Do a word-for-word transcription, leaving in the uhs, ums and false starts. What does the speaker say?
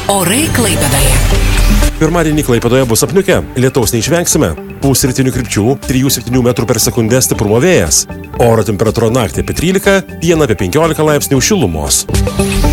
Orai Klaipėdoje. Pirmadienį Klaipėdoje bus apniukę, lietaus neišvengsime. Pūs rytinių krypčių trijų septynių metrų per sekundę stiprumo vėjas. Oro temperatūra naktį apie trylika, dieną apie penkiolika laipsnių šilumos.